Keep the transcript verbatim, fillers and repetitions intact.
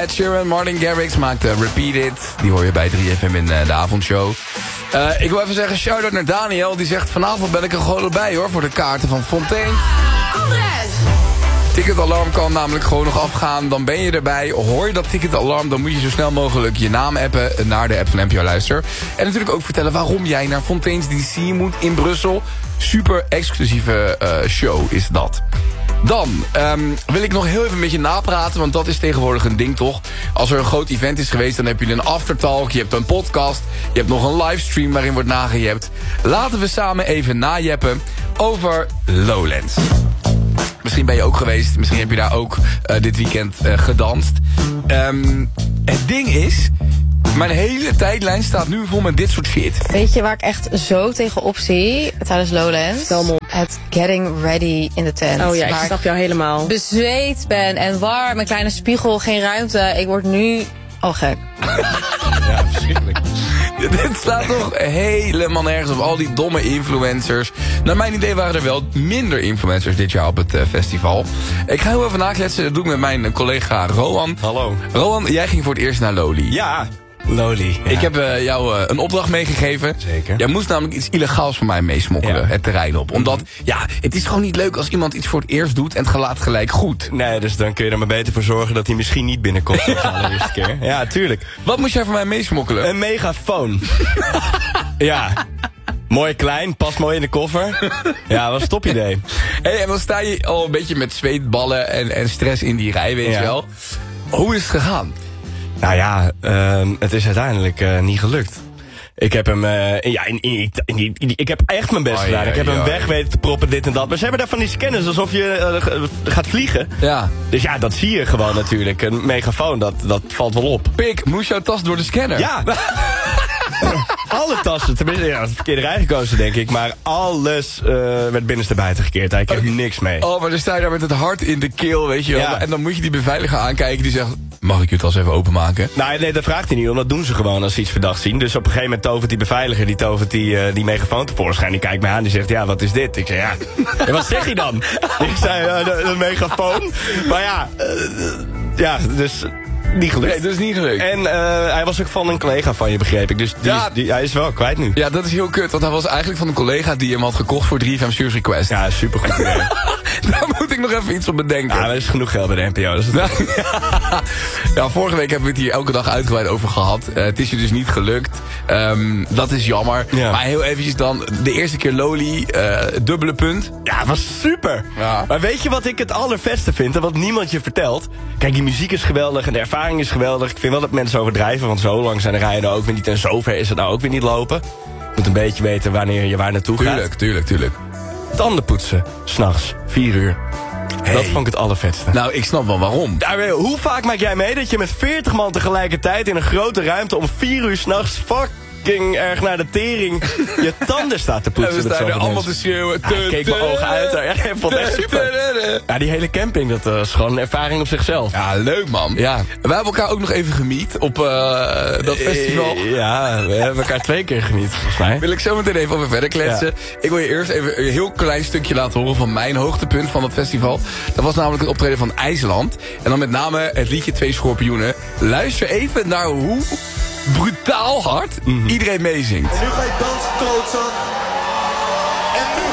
Ed Sheeran, Martin Garrix maakt uh, Repeat It. Die hoor je bij drie F M in uh, de avondshow. Uh, ik wil even zeggen, shout-out naar Daniel. Die zegt, vanavond ben ik er gewoon bij hoor, voor de kaarten van Fontaine. Andres! Ticketalarm kan namelijk gewoon nog afgaan. Dan ben je erbij. Hoor je dat ticketalarm, dan moet je zo snel mogelijk je naam appen naar de app van N P O Luister. En natuurlijk ook vertellen waarom jij naar Fontaine's D C moet in Brussel. Super exclusieve uh, show is dat. Dan um, wil ik nog heel even met je napraten, want dat is tegenwoordig een ding toch. Als er een groot event is geweest, dan heb je een aftertalk, je hebt een podcast, je hebt nog een livestream waarin wordt nagejept. Laten we samen even najeppen over Lowlands. Misschien ben je ook geweest, misschien heb je daar ook uh, dit weekend uh, gedanst. Um, het ding is, mijn hele tijdlijn staat nu vol met dit soort shit. Weet je waar ik echt zo tegenop zie tijdens Lowlands? Het getting ready in de tent. Oh ja, ik snap jou helemaal. Bezweet ben en warm, een kleine spiegel, geen ruimte. Ik word nu al gek. Ja, verschrikkelijk. Dit slaat toch helemaal nergens op. Al die domme influencers. Naar mijn idee waren er wel minder influencers dit jaar op het uh, festival. Ik ga heel even nakletsen. Dat doe ik met mijn collega Rowan. Hallo. Rowan, jij ging voor het eerst naar Loli. Ja, Loli. Ja. Ik heb uh, jou uh, een opdracht meegegeven. Zeker. Jij moest namelijk iets illegaals voor mij meesmokkelen, ja. Het terrein op. Omdat, ja, het is gewoon niet leuk als iemand iets voor het eerst doet en het gaat gelijk goed. Nee, dus dan kun je er maar beter voor zorgen dat hij misschien niet binnenkomt de allereerste keer. Ja, tuurlijk. Wat moest jij voor mij meesmokkelen? Een megafoon. Ja. Mooi klein, past mooi in de koffer. Ja, wat een topidee. Hey, en dan sta je al een beetje met zweetballen en, en stress in die rij, weet ja. je wel. Hoe is het gegaan? Nou ja, uh, het is uiteindelijk uh, niet gelukt. Ik heb hem, uh, ja, in, in, in, in, in, ik heb echt mijn best oh, gedaan. Ja, ik heb ja, hem weg weten te proppen, dit en dat. Maar ze hebben daar van die scanners alsof je uh, gaat vliegen. Ja. Dus ja, dat zie je gewoon natuurlijk. Een megafoon, dat, dat valt wel op. Pik, moest jouw tas door de scanner? Ja. Alle tassen, tenminste, ja, het verkeerde rij gekozen denk ik. Maar alles uh, werd binnenste buiten gekeerd. Ik heb okay. niks mee. Oh, maar dan sta je daar met het hart in de keel, weet je wel. Ja. En dan moet je die beveiliger aankijken die zegt, mag ik je tas even openmaken? Nou, nee, dat vraagt hij niet om. Dat doen ze gewoon als ze iets verdachts zien. Dus op een gegeven moment tovert die beveiliger, die tovert die, uh, die megafoon tevoorschijn. Die kijkt mij aan, die zegt, ja, wat is dit? Ik zeg, ja, en wat zeg je dan? Ik zei, uh, de, de megafoon. Maar ja, uh, ja, dus... Niet gelukt. Nee, dat is niet gelukt. En uh, hij was ook van een collega van je, begreep ik. Dus die ja, is, die, hij is wel kwijt nu. Ja, dat is heel kut. Want hij was eigenlijk van een collega die hem had gekocht voor drie F M Serious Request. Ja, supergoed idee. Daar moet ik nog even iets op bedenken. Ja, er is genoeg geld bij de N P O. Dus ja. Ja, vorige week hebben we het hier elke dag uitgebreid over gehad. Uh, het is je dus niet gelukt. Um, dat is jammer. Ja. Maar heel eventjes dan, de eerste keer Loli, uh, dubbele punt. Ja, het was super. Ja. Maar weet je wat ik het allervetste vind en wat niemand je vertelt? Kijk, die muziek is geweldig en de ervaring is geweldig. Ik vind wel dat mensen overdrijven, want zo lang zijn de rijen nou ook weer niet en zo ver is het nou ook weer niet lopen. Je moet een beetje weten wanneer je waar naartoe gaat. Tuurlijk, tuurlijk, tuurlijk. Tanden poetsen, s'nachts, vier uur. Hey. Dat vond ik het allervetste. Nou, ik snap wel waarom. Daar, hoe vaak maak jij mee dat je met veertig man tegelijkertijd in een grote ruimte om vier uur s'nachts fucking erg naar de tering je tanden staat te poetsen? En we staan er allemaal te schreeuwen. Ja, ik keek mijn ogen uit. Ja, ik vond het echt super. Ja, die hele camping, dat was gewoon een ervaring op zichzelf. Ja, leuk man. Ja. We hebben elkaar ook nog even gemiet op uh, dat festival. Ja, we hebben elkaar twee keer gemiet, volgens mij. Wil ik zo meteen even over verder kletsen. Ja. Ik wil je eerst even een heel klein stukje laten horen van mijn hoogtepunt van dat festival. Dat was namelijk het optreden van IJsland. En dan met name het liedje Twee Schorpioenen. Luister even naar hoe brutaal hard mm-hmm. iedereen meezingt. En nu ga je dansen, klootzak. En